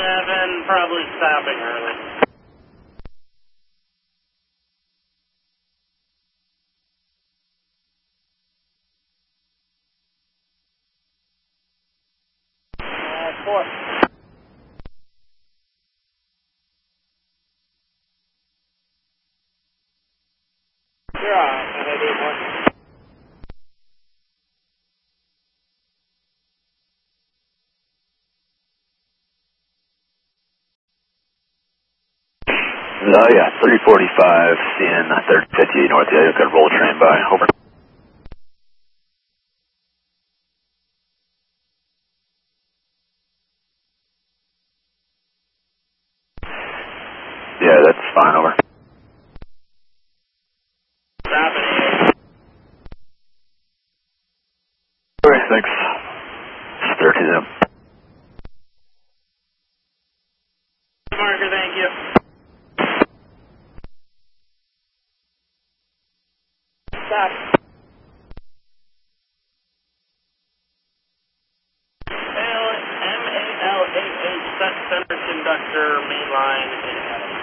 Probably stopping early. Four. You're on. Yeah, 345, seeing 3058 North. Yeah, you've got a roll train by. Over. Yeah, that's fine. Over. Stopping. All right, thanks. 30 them. Marker, thank you. Stop. MAL88 set center conductor main line in.